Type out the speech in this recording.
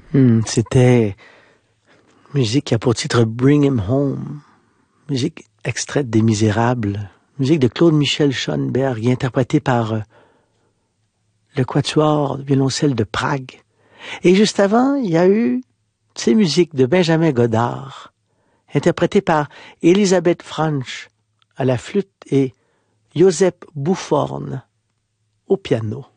C'était musique qui a pour titre Bring Him Home, musique extraite des Misérables, musique de Claude-Michel Schoenberg, interprétée par le Quatuor violoncelle de Prague. Et juste avant, il y a eu ces musiques de Benjamin Godard, interprétées par Elisabeth Franch à la flûte et Josep Buforn au piano.